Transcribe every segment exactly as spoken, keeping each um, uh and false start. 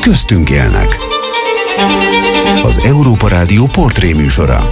köztünk élnek. Az Európa Rádió portréműsora.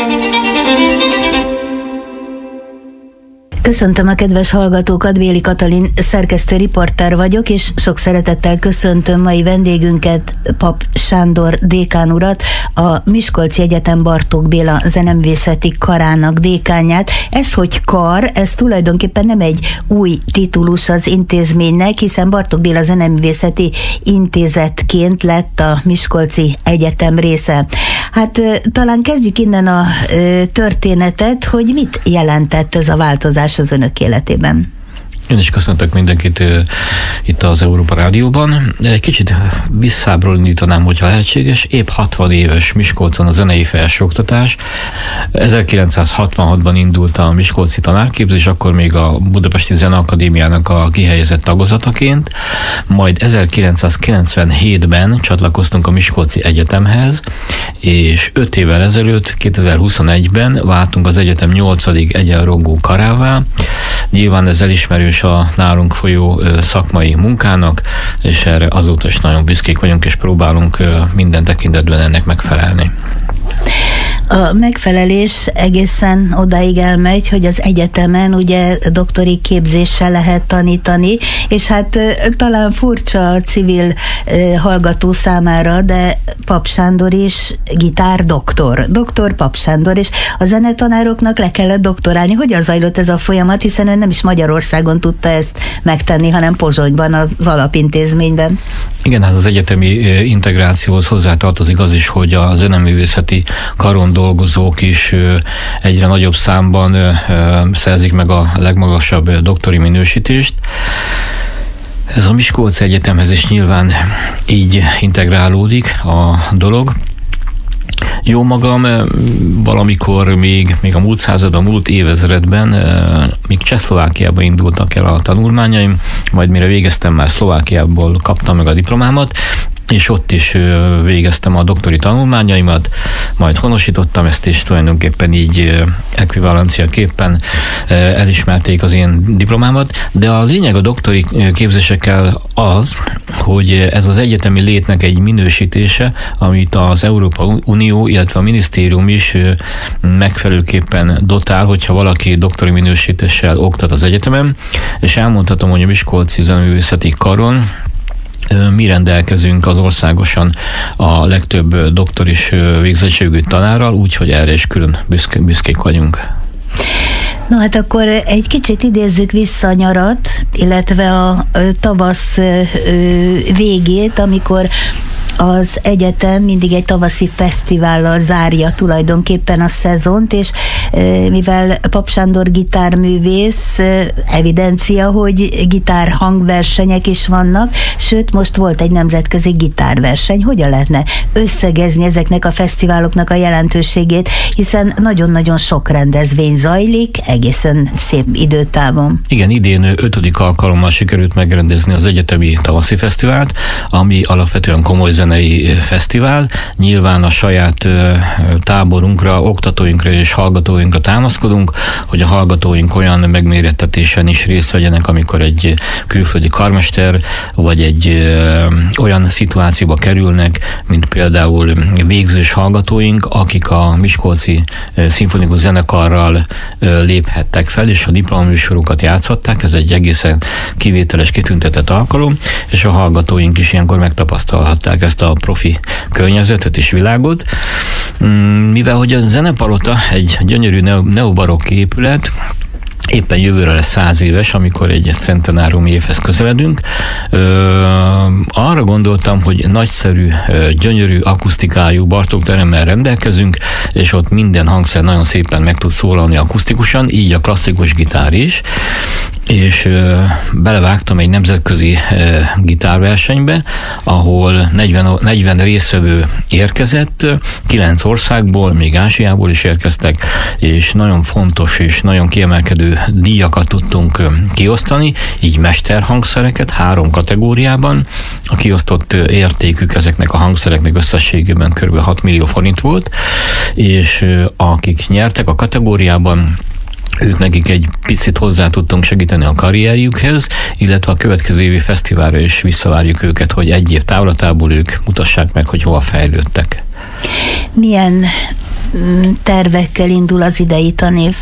Köszöntöm a kedves hallgatókat, Véli Katalin szerkesztő riporter vagyok, és sok szeretettel köszöntöm mai vendégünket, Pap Sándor dékán urat, a Miskolci Egyetem Bartók Béla zeneművészeti karának dékánját. Ez, hogy kar, ez tulajdonképpen nem egy új titulus az intézménynek, hiszen Bartók Béla Zeneművészeti Intézetként lett a Miskolci Egyetem része. Hát talán kezdjük innen a történetet, hogy mit jelentett ez a változás az önök életében. Én is köszöntök mindenkit uh, itt az Európa Rádióban. Egy kicsit visszábról indítanám, hogyha lehetséges. Épp hatvan éves Miskolcon a zenei felsőoktatás. ezerkilencszázhatvanhatban indult a miskolci tanárképzés, akkor még a Budapesti Zeneakadémiának a kihelyezett tagozataként. Majd ezerkilencszázkilencvenhétben csatlakoztunk a Miskolci Egyetemhez, és öt évvel ezelőtt, kétezer-huszonegyben váltunk az egyetem nyolcadik egyenrangú karává. Nyilván ez elismerős a nálunk folyó szakmai munkának, és erre azóta is nagyon büszkék vagyunk, és próbálunk minden tekintetben ennek megfelelni. A megfelelés egészen odáig elmegy, hogy az egyetemen ugye doktori képzéssel lehet tanítani, és hát talán furcsa a civil hallgató számára, de Pap Sándor is gitárdoktor. Doktor Pap Sándor, és a zenetanároknak le kellett doktorálni. Hogyan zajlott ez a folyamat, hiszen ő nem is Magyarországon tudta ezt megtenni, hanem Pozsonyban, az alapintézményben. Igen, hát az egyetemi integrációhoz hozzátartozik az is, hogy a zeneművészeti karon dolgozók is egyre nagyobb számban szerzik meg a legmagasabb doktori minősítést. Ez a Miskolci Egyetemhez is nyilván így integrálódik a dolog. Jó magam, valamikor még, még a múlt században, a múlt évezredben, még Csehszlovákiában indultak el a tanulmányaim, majd mire végeztem, már Szlovákiából kaptam meg a diplomámat, és ott is végeztem a doktori tanulmányaimat, majd honosítottam ezt, és tulajdonképpen így ekvivalenciaképpen elismerték az én diplomámat, de a lényeg a doktori képzésekkel az, hogy ez az egyetemi létnek egy minősítése, amit az Európa Unió, illetve a minisztérium is megfelelőképpen dotál, hogyha valaki doktori minősítéssel oktat az egyetemen, és elmondhatom, hogy a Miskolci Zeneművészeti Karon mi rendelkezünk az országosan a legtöbb doktoris végzettségű tanárral, úgyhogy erre is külön büszk- büszkék vagyunk. No hát akkor egy kicsit idézzük vissza a nyarat, illetve a tavasz végét, amikor az egyetem mindig egy tavaszi fesztivállal zárja tulajdonképpen a szezont, és mivel Pap Sándor gitárművész, evidencia, hogy gitár hangversenyek is vannak, sőt most volt egy nemzetközi gitárverseny. Hogyan lehetne összegezni ezeknek a fesztiváloknak a jelentőségét, hiszen nagyon-nagyon sok rendezvény zajlik, egészen szép időtávon. Igen, idén ötödik alkalommal sikerült megrendezni az egyetemi tavaszi fesztivált, ami alapvetően komoly zenei fesztivál. Nyilván a saját táborunkra, oktatóinkra és hallgatóinkra támaszkodunk, hogy a hallgatóink olyan megmérettetésen is részt vegyenek, amikor egy külföldi karmester vagy egy ö, olyan szituációba kerülnek, mint például végzős hallgatóink, akik a Miskolci Szimfonikus Zenekarral ö, léphettek fel, és a diplomaműsorokat játszották. Ez egy egészen kivételes, kitüntetett alkalom, és a hallgatóink is ilyenkor megtapasztalhatták ezt a profi környezetet és világot. Mivel hogy a Zenepalota egy gyönyörű neobarokk épület, éppen jövőre lesz száz éves, amikor egy centenáriumi évhez közeledünk. Ö, arra gondoltam, hogy nagyszerű, gyönyörű akusztikájú Bartók teremmel rendelkezünk, és ott minden hangszer nagyon szépen meg tud szólalni akusztikusan, így a klasszikus gitár is, és ö, belevágtam egy nemzetközi ö, gitárversenybe, ahol negyven, negyven résztvevő érkezett, kilenc országból, még Ázsiából is érkeztek, és nagyon fontos és nagyon kiemelkedő díjakat tudtunk kiosztani, így mesterhangszereket három kategóriában. A kiosztott értékük ezeknek a hangszereknek összességében kb. hat millió forint volt, és akik nyertek a kategóriában, ők nekik egy picit hozzá tudtunk segíteni a karrierjükhez, illetve a következő évi fesztiválra is visszavárjuk őket, hogy egy év távlatából ők mutassák meg, hogy hova fejlődtek. Milyen tervekkel indul az idei tanév?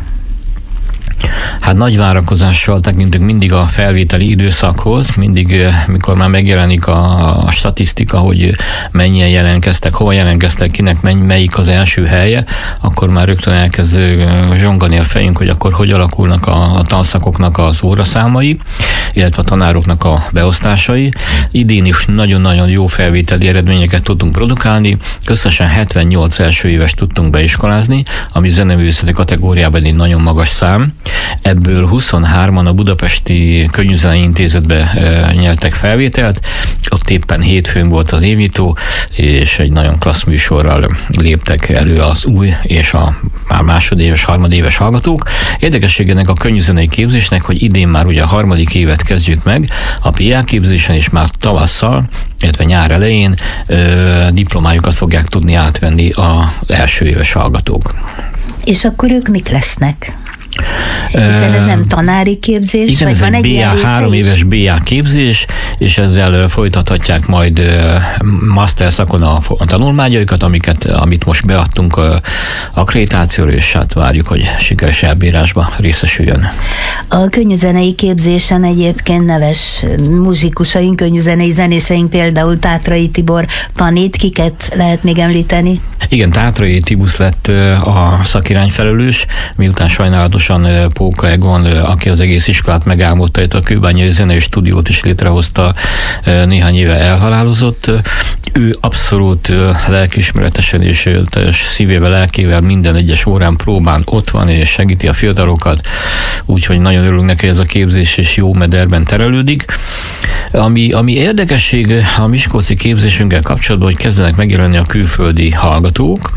Hát nagy várakozással tekintünk mindig a felvételi időszakhoz, mindig, mikor már megjelenik a, a statisztika, hogy mennyien jelentkeztek, hova jelentkeztek, kinek menny, melyik az első helye, akkor már rögtön elkezd zsongani a fejünk, hogy akkor hogy alakulnak a, a tanszakoknak az óraszámai, illetve a tanároknak a beosztásai. Idén is nagyon-nagyon jó felvételi eredményeket tudtunk produkálni, összesen hetvennyolc első éves tudtunk beiskolázni, ami zeneművészeti kategóriában egy nagyon magas szám. Ebből huszonhárman a Budapesti Könnyűzenei Intézetbe e, nyertek felvételt, ott éppen hétfőn volt az évnyitó, és egy nagyon klassz műsorral léptek elő az új és a már másodéves, harmadéves hallgatók. Érdekességének a könnyűzenei képzésnek, hogy idén már ugye a harmadik évet kezdjük meg, a pé á képzésen is már tavasszal, illetve nyár elején e, diplomájukat fogják tudni átvenni az első éves hallgatók. És akkor ők mik lesznek? Hiszen ez nem tanári képzés, igen, vagy ez van egy, egy bé á, három is? éves bé á képzés, és ezzel folytathatják majd master szakon a, a tanulmányaikat, amiket, amit most beadtunk a akkreditációra, és hát várjuk, hogy sikeres elbírásba részesüljön. A könnyűzenei képzésen egyébként neves muzsikusaink, könnyűzenei zenészeink, például Tátrai Tibor tanít, kiket lehet még említeni? Igen, Tátrai Tibusz lett a szakirányfelelős, miután sajnálatosan Póka Egon, aki az egész iskolát megálmodta, itt a Kőbányai Zenei Stúdiót is létrehozta, néhány éve elhalálozott. Ő abszolút lelkiismeretesen és teljes szívével, lelkével minden egyes órán próbán ott van és segíti a fiatalokat, úgyhogy nagyon örülünk neki, ez a képzés és jó mederben terelődik. Ami, ami érdekesség a miskolci képzésünkkel kapcsolatban, hogy kezdenek megjelenni a külföldi hallgatók.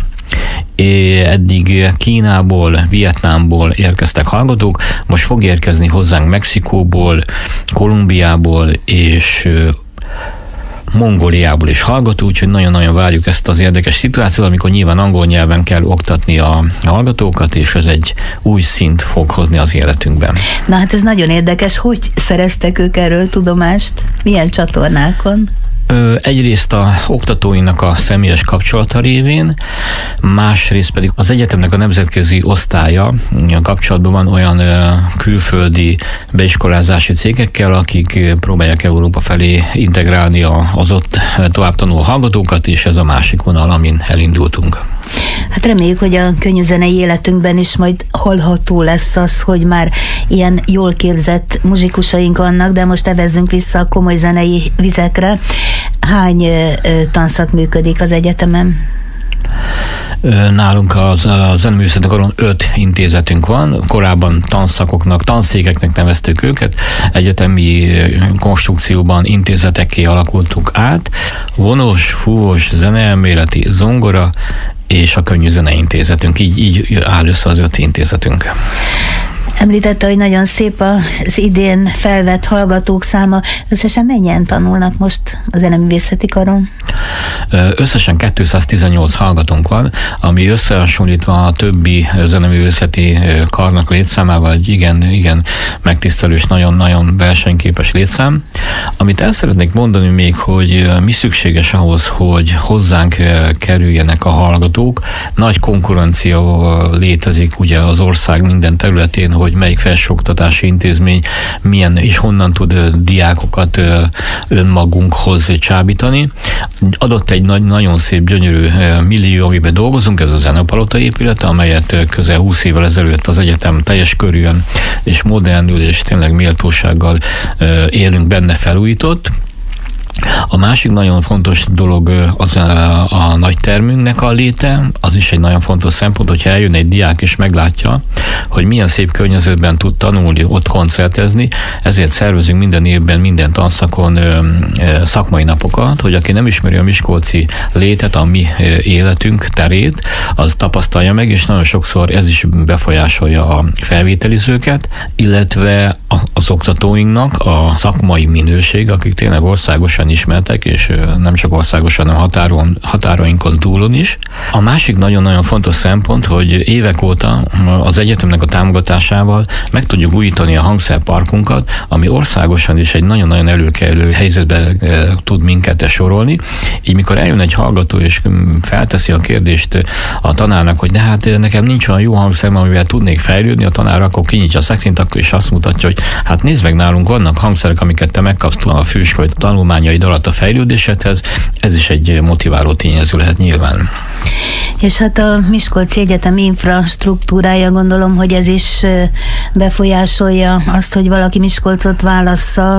Eddig Kínából, Vietnámból érkeztek hallgatók, most fog érkezni hozzánk Mexikóból, Kolumbiából és Mongóliából is hallgató, úgyhogy nagyon-nagyon várjuk ezt az érdekes szituációt, amikor nyilván angol nyelven kell oktatni a hallgatókat, és ez egy új szint fog hozni az életünkben. Na hát ez nagyon érdekes, hogy szereztek ők erről tudomást? Milyen csatornákon? Egyrészt a oktatóinak a személyes kapcsolata révén, másrészt pedig az egyetemnek a nemzetközi osztálya kapcsolatban van olyan külföldi beiskolázási cégekkel, akik próbálják Európa felé integrálni az ott tovább tanuló hallgatókat, és ez a másik vonal, amin elindultunk. Hát reméljük, hogy a könnyűzenei életünkben is majd hallható lesz az, hogy már ilyen jól képzett muzsikusaink vannak, de most evezzünk vissza a komoly zenei vizekre. Hány ö, ö, tanszak működik az egyetemen? Nálunk az, a zeneművészeti karon öt intézetünk van, korábban tanszakoknak, tanszékeknek neveztük őket, egyetemi konstrukcióban intézetekké alakultuk át, vonós, fúvós, zeneelméleti, zongora és a könnyűzenei intézetünk, így, így áll össze az öt intézetünk. Említette, hogy nagyon szép az idén felvett hallgatók száma. Összesen mennyien tanulnak most a zeneművészeti karon? Összesen kétszáztizennyolc hallgatónk van, ami összehasonlítva a többi zeneművészeti karnak létszámával egy igen, igen megtisztelő és nagyon-nagyon versenyképes létszám. Amit el szeretnék mondani még, hogy mi szükséges ahhoz, hogy hozzánk kerüljenek a hallgatók. Nagy konkurencia létezik ugye az ország minden területén, hogy melyik felsőoktatási intézmény milyen és honnan tud diákokat önmagunkhoz csábítani. Adott egy nagy, nagyon szép, gyönyörű millió, amiben dolgozunk, ez a Zenepalota épülete, amelyet közel húsz évvel ezelőtt az egyetem teljes körűen és modernül és tényleg méltósággal élünk benne felújított. A másik nagyon fontos dolog az a, a nagy termünknek a léte, az is egy nagyon fontos szempont, hogyha eljön egy diák és meglátja, hogy milyen szép környezetben tud tanulni, ott koncertezni, ezért szervezünk minden évben, minden tanszakon ö, ö, szakmai napokat, hogy aki nem ismeri a miskolci létet, a mi életünk terét, az tapasztalja meg, és nagyon sokszor ez is befolyásolja a felvételizőket, illetve az oktatóinknak a szakmai minőség, akik tényleg országosan ismertek, és nem csak országosan, hanem határon, határainkon túlon is. A másik nagyon-nagyon fontos szempont, hogy évek óta az egyetemnek a támogatásával meg tudjuk újítani a hangszerparkunkat, ami országosan is egy nagyon-nagyon előkelő helyzetbe tud minket sorolni. Így mikor eljön egy hallgató, és felteszi a kérdést a tanárnak, hogy de hát nekem nincs olyan jó hangszer, amivel tudnék fejlődni, a tanár akkor kinyitja a szekrényt, akkor is azt mutatja, hogy hát nézd meg, nálunk vannak hangszerek, amiket te megkapsz a főiskola tanulmányaid alatt a fejlődésedhez, ez is egy motiváló tényező lehet nyilván. És hát a Miskolci Egyetem infrastruktúrája, gondolom, hogy ez is befolyásolja azt, hogy valaki Miskolcot válassza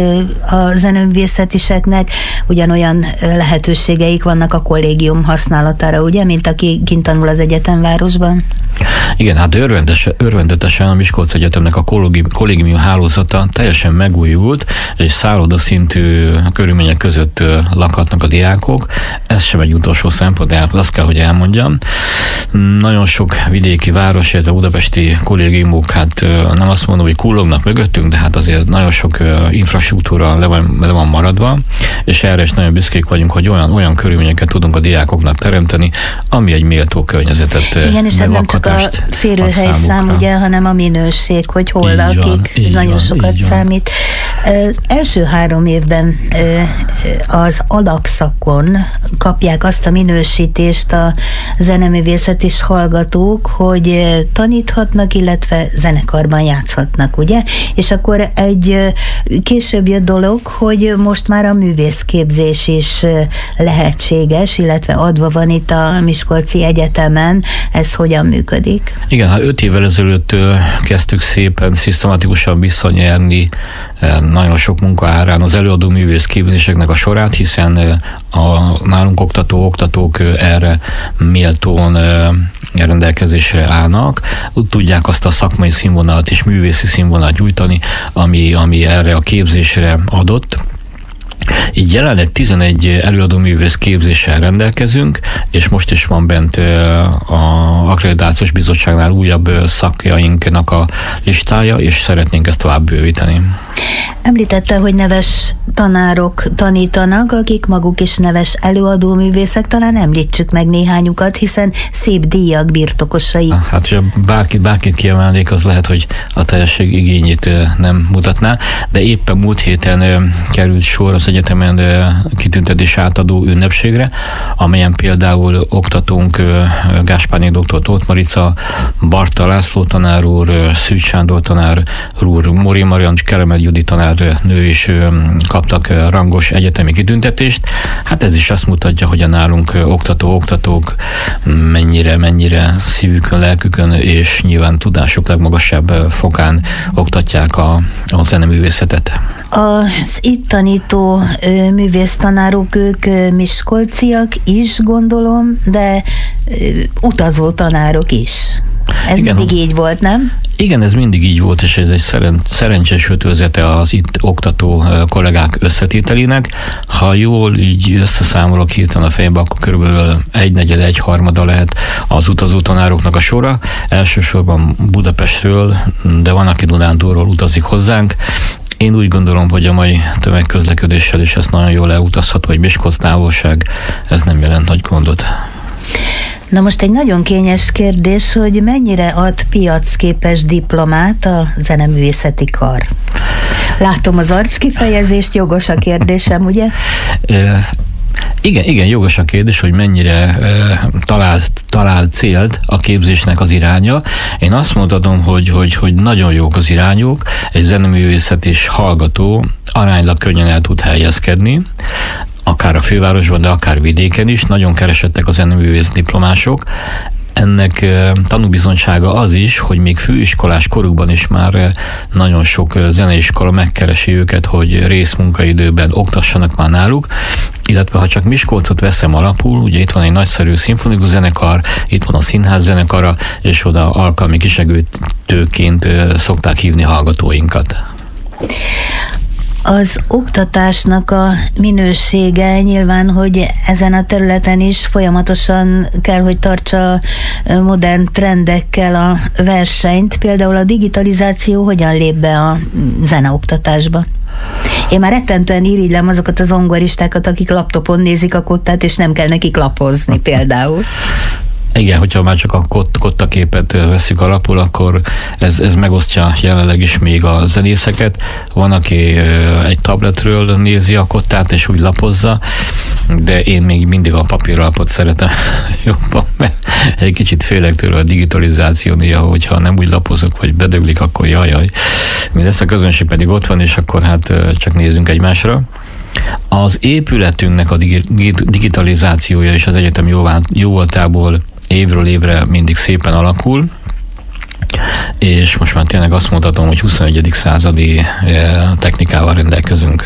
a zeneművészetiseknek, ugyanolyan lehetőségeik vannak a kollégium használatára, ugye, mint aki kint tanul az egyetemvárosban? Igen, hát örvendetes, örvendetesen a Miskolci Egyetemnek a kollégium hálózata teljesen megújult, és szállodaszintű körülmények között lakhatnak a diákok. Ez sem egy utolsó szempont, de azt kell, hogy elmondjam. Nagyon sok vidéki város, illetve budapesti kollégiumok, hát nem azt mondom, hogy kullognak mögöttünk, de hát azért nagyon sok infrastruktúra le van, le van maradva, és erre is nagyon büszkék vagyunk, hogy olyan, olyan körülményeket tudunk a diákoknak teremteni, ami egy méltó környezetet. Igen, és nem csak a férőhelyszám, ugye, hanem a minőség, hogy hol így lakik, van, ez nagyon van, sokat számít. Az első három évben az alapszakon kapják azt a minősítést a zeneművészet is hallgatók, hogy taníthatnak, illetve zenekarban játszhatnak, ugye? És akkor egy később jött dolog, hogy most már a művészképzés is lehetséges, illetve adva van itt a Miskolci Egyetemen. Ez hogyan működik? Igen, hát öt évvel ezelőtt kezdtük szépen, szisztematikusan visszanyerni nagyon sok munka árán az előadó művészképzéseknek a sorát, hiszen a nálunk oktató oktatók erre méltón rendelkezésre állnak, tudják azt a szakmai színvonalat és művészi színvonalat nyújtani, ami, ami erre a képzésre adott. Így jelenleg tizenegy előadó művész képzéssel rendelkezünk, és most is van bent a Akkreditációs Bizottságnál újabb szakjainknak a listája, és szeretnénk ezt tovább bővíteni. Említette, hogy neves tanárok tanítanak, akik maguk is neves előadóművészek, talán említsük meg néhányukat, hiszen szép díjak birtokosai. Hát, ha bárki, bárkit kiemelnék, az lehet, hogy a teljesség igényét nem mutatná, de éppen múlt héten került sor az egyetemen kitüntetés átadó ünnepségre, amelyen például oktatónk Gáspárné doktor Tóth Marica, Barta László tanár úr, Szűcs Sándor tanár úr, Móri Mariancs, Kelemet Judi tanár nő is kaptak rangos egyetemi kitüntetést. Hát ez is azt mutatja, hogy a nálunk oktató-oktatók mennyire, mennyire szívükön, lelkükön és nyilván tudásuk legmagasabb fokán oktatják a, a zeneművészetet. Az itt tanító művésztanárok, ők miskolciak is, gondolom, de utazó tanárok is. Ez igen, mindig így volt, nem? Igen, ez mindig így volt, és ez egy szeren- szerencsés ötvözete az itt oktató kollégák összetételének. Ha jól így összeszámolok hirtelen a fejembe, akkor körülbelül egynegyed, egyharmada lehet az utazó tanároknak a sora. Elsősorban Budapestről, de van, aki Dunántúlról utazik hozzánk. Én úgy gondolom, hogy a mai tömegközlekedéssel is ezt nagyon jól elutazható, hogy Miskolc távolság, ez nem jelent nagy gondot. Na most egy nagyon kényes kérdés, hogy mennyire ad piacképes diplomát a zeneművészeti kar? Látom az arckifejezést, jogos a kérdésem, ugye? Igen, igen, jogos a kérdés, hogy mennyire e, talál, talál célt a képzésnek az iránya. Én azt mondhatom, hogy, hogy, hogy nagyon jók az irányok, egy zeneművészet és hallgató aránylag könnyen el tud helyezkedni, akár a fővárosban, de akár vidéken is. Nagyon keresettek a zeneművész diplomások. Ennek tanúbizonysága az is, hogy még főiskolás korukban is már nagyon sok zeneiskola megkeresi őket, hogy részmunkaidőben oktassanak már náluk, illetve ha csak Miskolcot veszem alapul, ugye itt van egy nagyszerű szimfonikus zenekar, itt van a színház zenekara, és oda alkalmi kisegítőként szokták hívni hallgatóinkat. Az oktatásnak a minősége nyilván, hogy ezen a területen is folyamatosan kell, hogy tartsa modern trendekkel a versenyt. Például a digitalizáció hogyan lép be a zeneoktatásba? Én már rettentően irigylem azokat az zongoristákat, akik laptopon nézik a kottát, és nem kell nekik lapozni például. Igen, hogyha már csak a kott, kottaképet veszik alapul, akkor ez, ez megosztja jelenleg is még a zenészeket. Van, aki egy tabletről nézi a kottát, és úgy lapozza, de én még mindig a papírlapot szeretem jobban, mert egy kicsit félek tőle a digitalizáció néha, hogyha nem úgy lapozok, vagy bedöglik, akkor jajjaj. Mi lesz, a közönség pedig ott van, és akkor hát csak nézzünk egymásra. Az épületünknek a digitalizációja és az egyetem jóvoltából évről évre mindig szépen alakul, és most már tényleg azt mondhatom, hogy huszonegyedik századi technikával rendelkezünk.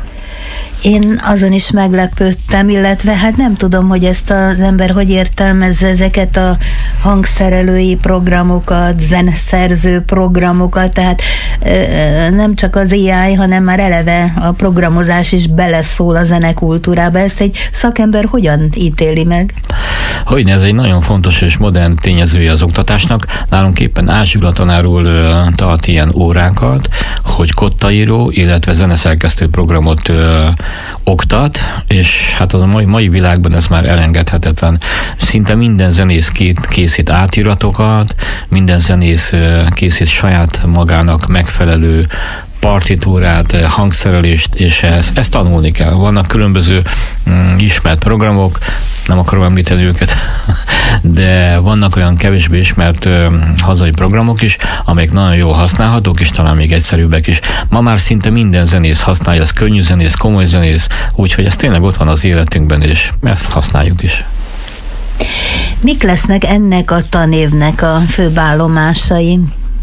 Én azon is meglepődtem, illetve hát nem tudom, hogy ezt az ember hogy értelmezze ezeket a hangszerelői programokat, zeneszerző programokat, tehát nem csak az á i, hanem már eleve a programozás is beleszól a zenekultúrába. Ezt egy szakember hogyan ítéli meg? Hogyne, ez egy nagyon fontos és modern tényezője az oktatásnak. Nálunk éppen Ázsula tanár úr tart ilyen órákat, hogy kottaíró, illetve zeneszerkesztő programot ö, oktat, és hát az a mai, mai világban ez már elengedhetetlen. Szinte minden zenész készít átiratokat, minden zenész készít saját magának megfelelő partitúrát, hangszerelést, és ezt, ezt tanulni kell. Vannak különböző mm, ismert programok, nem akarom említeni őket, de vannak olyan kevésbé ismert ö, hazai programok is, amelyek nagyon jól használhatók, és talán még egyszerűbbek is. Ma már szinte minden zenész használja, ez könnyű zenész, komoly zenész, úgyhogy ez tényleg ott van az életünkben, és ezt használjuk is. Mik lesznek ennek a tanévnek a főbb állomásai?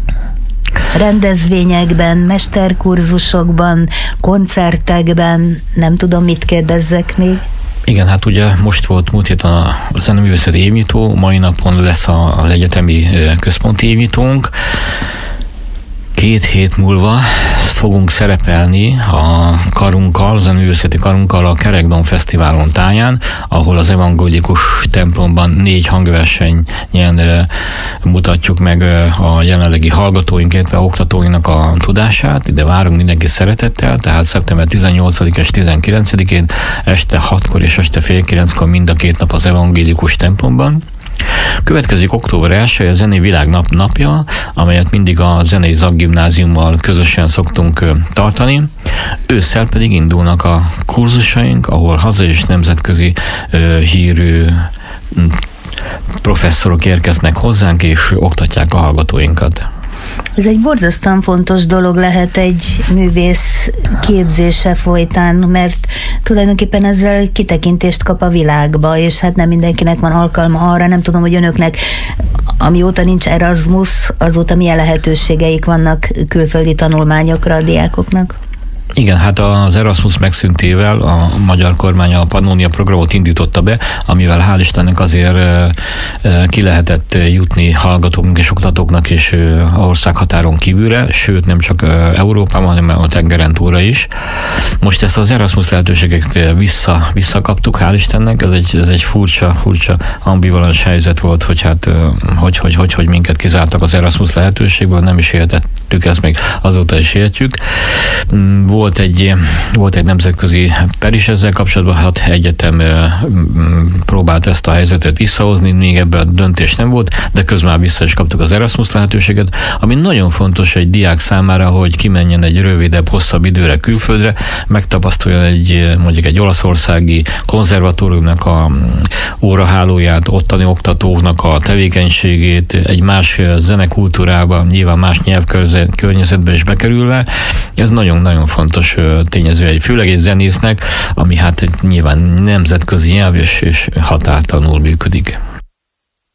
Rendezvényekben, mesterkurzusokban, koncertekben, nem tudom, mit kérdezzek még. Igen, hát ugye most volt múlt héten a zeneművészeti évnyitó, mai napon lesz az egyetemi központi évnyitónk. Két hét múlva fogunk szerepelni a karunkkal, zeneművészeti karunkkal a Kerekdom Fesztiválon táján, ahol az evangélikus templomban négy hangversenyen mutatjuk meg a jelenlegi hallgatóink, illetve oktatóinknak a tudását. Ide várunk mindenki szeretettel, tehát szeptember tizennyolcadikán és tizenkilencedikén este hatkor és este fél kilenckor mind a két nap az evangélikus templomban. Következik október elseje, a Zenei Világnap napja, amelyet mindig a Zenei Szakgimnáziummal közösen szoktunk tartani. Ősszel pedig indulnak a kurzusaink, ahol hazai és nemzetközi ö, hírű professzorok érkeznek hozzánk, és oktatják a hallgatóinkat. Ez egy borzasztóan fontos dolog lehet egy művész képzése folytán, mert tulajdonképpen ezzel kitekintést kap a világba, és hát nem mindenkinek van alkalma arra, nem tudom, hogy önöknek, amióta nincs Erasmus, azóta milyen lehetőségeik vannak külföldi tanulmányokra a diákoknak? Igen, hát az Erasmus megszüntével a magyar kormány a Pannonia programot indította be, amivel hál' Istennek azért ki lehetett jutni hallgatóknak és oktatóknak is országhatáron kívülre, sőt nem csak Európában, hanem a tengeren túlra is. Most ezt az Erasmus lehetőségeket vissza, visszakaptuk, hál' Istennek, ez egy, ez egy furcsa, furcsa ambivalens helyzet volt, hogy hát hogy, hogy, hogy, hogy minket kizártak az Erasmus lehetőségből, nem is értettük ezt, még azóta is értjük. Volt egy, volt egy nemzetközi per is ezzel kapcsolatban, hát egyetem próbált ezt a helyzetet visszahozni, még ebben a döntés nem volt, de közben már vissza is kaptuk az Erasmus lehetőséget, ami nagyon fontos egy diák számára, hogy kimenjen egy rövidebb, hosszabb időre külföldre, megtapasztaljon egy, mondjuk egy olaszországi konzervatóriumnak a órahálóját, ottani oktatóknak a tevékenységét, egy más zenekultúrába, nyilván más nyelvkörnyezetbe is bekerülve. Ez nagyon-nagyon fontos tényező, egy, főleg egy zenésznek, ami hát nyilván nemzetközi nyelv és, és határtalanul működik.